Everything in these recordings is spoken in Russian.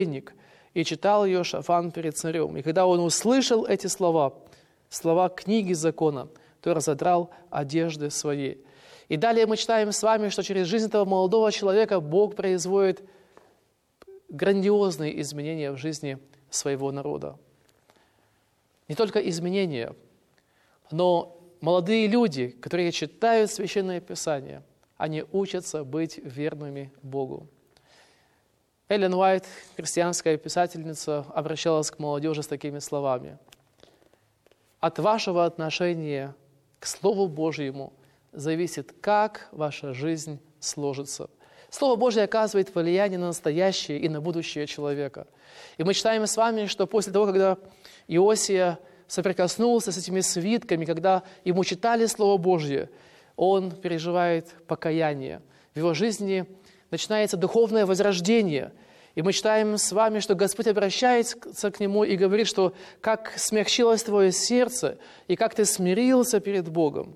и читал ее Шафан перед царем. И когда он услышал эти слова, слова книги закона, то разодрал одежды свои. И далее мы читаем с вами, что через жизнь этого молодого человека Бог производит грандиозные изменения в жизни своего народа. Не только изменения, но молодые люди, которые читают Священное Писание, они учатся быть верными Богу. Эллен Уайт, христианская писательница, обращалась к молодежи с такими словами: «От вашего отношения к Слову Божьему зависит, как ваша жизнь сложится». Слово Божье оказывает влияние на настоящее и на будущее человека. И мы читаем с вами, что после того, когда Иосия соприкоснулся с этими свитками, когда ему читали Слово Божье, он переживает покаяние. В его жизни начинается духовное возрождение. И мы читаем с вами, что Господь обращается к нему и говорит, что как смягчилось твое сердце, и как ты смирился перед Богом,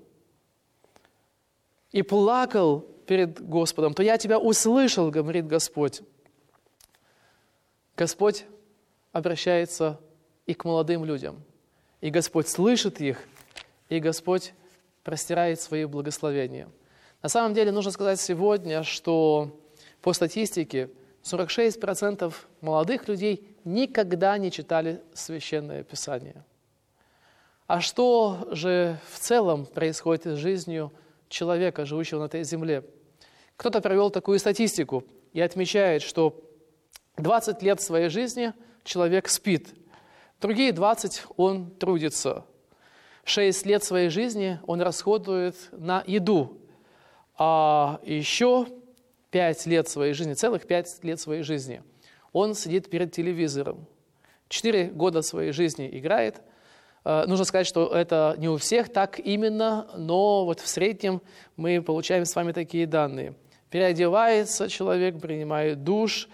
и плакал перед Господом, то я тебя услышал, говорит Господь. Господь обращается и к молодым людям. И Господь слышит их, и Господь простирает свои благословения. На самом деле нужно сказать сегодня, что по статистике 46% молодых людей никогда не читали Священное Писание. А что же в целом происходит с жизнью человека, живущего на этой земле? Кто-то провел такую статистику и отмечает, что 20 лет своей жизни человек спит, другие 20 он трудится, 6 лет своей жизни он расходует на еду, а еще 5 лет своей жизни, целых 5 лет своей жизни он сидит перед телевизором, 4 года своей жизни играет. Нужно сказать, что это не у всех так именно, но вот в среднем мы получаем с вами такие данные. Переодевается человек, принимает душ,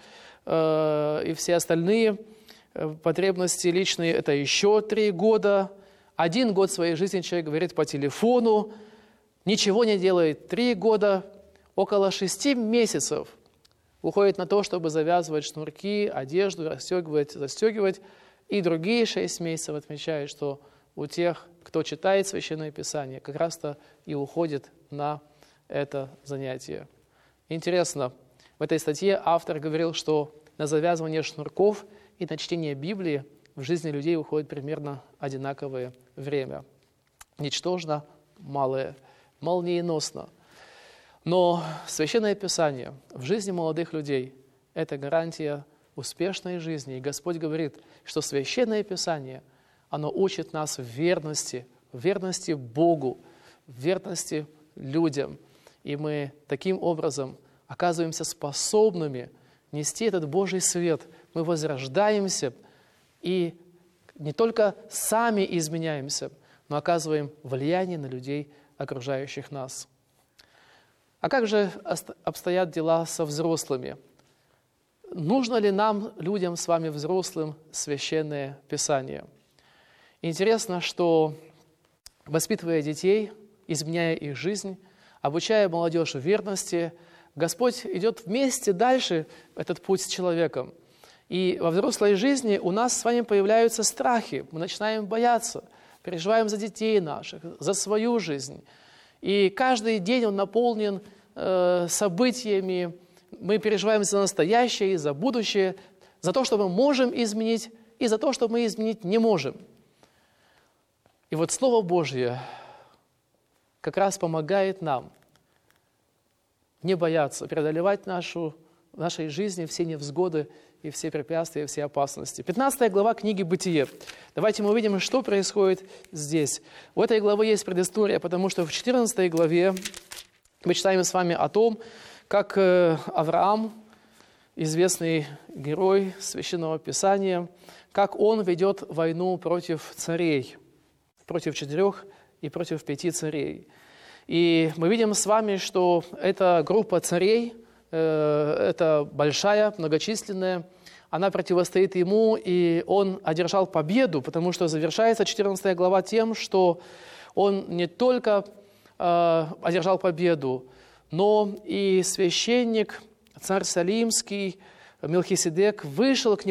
и все остальные потребности личные – это еще 3 года. 1 год своей жизни человек говорит по телефону, ничего не делает 3 года, около 6 месяцев уходит на то, чтобы завязывать шнурки, одежду, расстегивать, застегивать. И другие 6 месяцев отмечают, что у тех, кто читает Священное Писание, как раз-то и уходит на это занятие. Интересно, в этой статье автор говорил, что на завязывание шнурков и на чтение Библии в жизни людей уходит примерно одинаковое время. Ничтожно малое, молниеносно. Но Священное Писание в жизни молодых людей – это гарантия успешной жизни. И Господь говорит, что Священное Писание, оно учит нас в верности Богу, в верности людям. И мы таким образом оказываемся способными нести этот Божий свет. Мы возрождаемся и не только сами изменяемся, но оказываем влияние на людей, окружающих нас. А как же обстоят дела со взрослыми? Нужно ли нам, людям с вами взрослым, Священное Писание? Интересно, что, воспитывая детей, изменяя их жизнь, обучая молодежь верности, Господь идет вместе дальше этот путь с человеком. И во взрослой жизни у нас с вами появляются страхи, мы начинаем бояться, переживаем за детей наших, за свою жизнь. И каждый день он наполнен событиями, мы переживаем за настоящее и за будущее, за то, что мы можем изменить, и за то, что мы изменить не можем. И вот Слово Божье как раз помогает нам не бояться, преодолевать в нашей жизни все невзгоды и все препятствия, все опасности. 15 глава книги «Бытие». Давайте мы увидим, что происходит здесь. У этой главы есть предыстория, потому что в 14 главе мы читаем с вами о том, как Авраам, известный герой Священного Писания, как он ведет войну против царей, против 4 и против 5 царей. И мы видим с вами, что эта группа царей, это большая, многочисленная, она противостоит ему, и он одержал победу, потому что завершается 14 глава тем, что он не только одержал победу, но и священник, царь Салимский, Мелхиседек, вышел к нему